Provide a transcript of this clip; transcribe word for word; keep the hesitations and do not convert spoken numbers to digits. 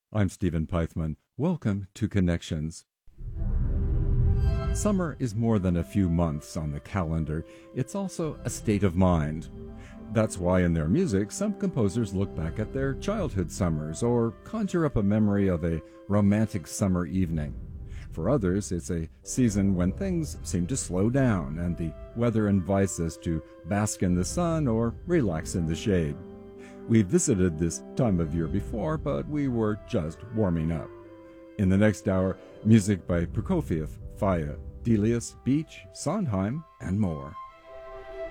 I'm Stephen Pythman. Welcome to Connections. Summer is more than a few months on the calendar. It's also a state of mind. That's why in their music, some composers look back at their childhood summers or conjure up a memory of a romantic summer evening. For others, it's a season when things seem to slow down and the weather invites us to bask in the sun or relax in the shade. We visited this time of year before, but we were just warming up. In the next hour, music by Prokofiev, Faya, Delius, Beach, Sondheim, and more.